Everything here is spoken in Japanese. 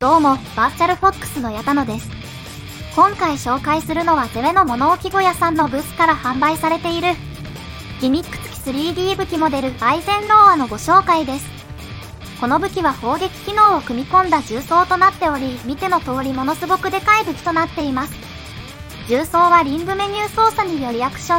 どうも、バーチャルフォックスの矢田野です。今回紹介するのはゼレの物置小屋さんのブースから販売されているギミック付き 3D 武器モデルアイゼンローアのご紹介です。この武器は砲撃機能を組み込んだ重装となっており、見ての通りものすごくでかい武器となっています。重装はリングメニュー操作によりアクション